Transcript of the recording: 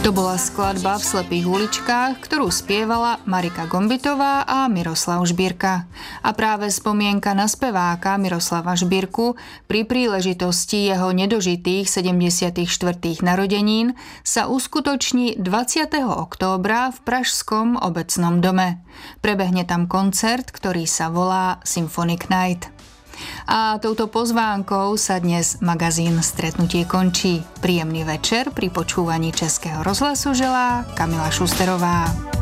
To bola skladba V slepých uličkách, ktorú spievala Marika Gombitová a Miroslav Žbírka. A práve spomienka na speváka Miroslava Žbírku pri príležitosti jeho nedožitých 74. narodenín sa uskutoční 20. októbra v Pražskom obecnom dome. Prebehne tam koncert, ktorý sa volá Symphonic Night. A touto pozvánkou sa dnes magazín Stretnutie končí. Príjemný večer pri počúvaní Českého rozhlasu želá Kamila Šusterová.